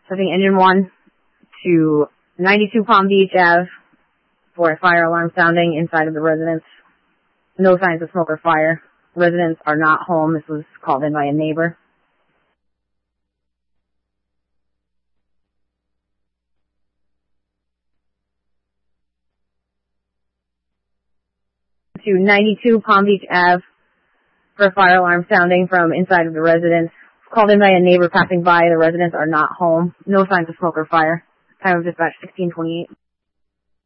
Setting engine 1 to 92 Palm Beach Ave for a fire alarm sounding inside of the residence. No signs of smoke or fire. Residents are not home. This was called in by a neighbor. To 92 Palm Beach Ave for a fire alarm sounding from inside of the residence. Called in by a neighbor passing by. The residents are not home. No signs of smoke or fire. Time of dispatch 16:28.